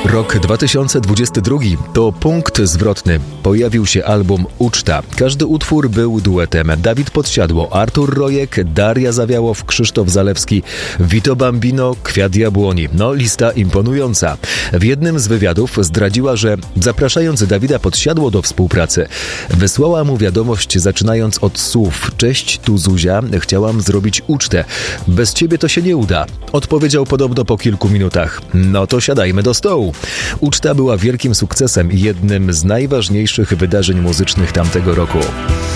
Rok 2022 to punkt zwrotny. Pojawił się album Uczta. Każdy utwór był duetem. Dawid Podsiadło, Artur Rojek, Daria Zawiałow, Krzysztof Zalewski, Vito Bambino, Kwiat Jabłoni. No, lista imponująca. W jednym z wywiadów zdradziła, że zapraszając Dawida Podsiadło do współpracy, wysłała mu wiadomość zaczynając od słów: cześć, tu Zuzia, chciałam zrobić ucztę. Bez ciebie to się nie uda. Odpowiedział podobno po kilku minutach: no to siadajmy do stołu. Uczta była wielkim sukcesem i jednym z najważniejszych wydarzeń muzycznych tamtego roku.